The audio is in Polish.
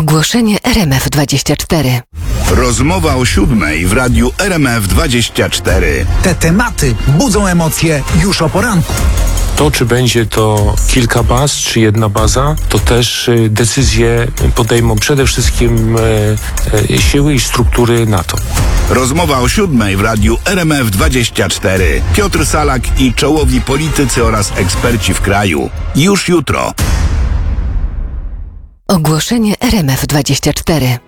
Ogłoszenie RMF24. Rozmowa o 7:00 w radiu RMF24. Te tematy budzą emocje już o poranku. To, czy będzie to kilka baz, czy jedna baza, to też decyzje podejmą przede wszystkim siły i struktury NATO. Rozmowa o 7:00 w radiu RMF24. Piotr Salak i czołowi politycy oraz eksperci w kraju. Już jutro. Ogłoszenie RMF24.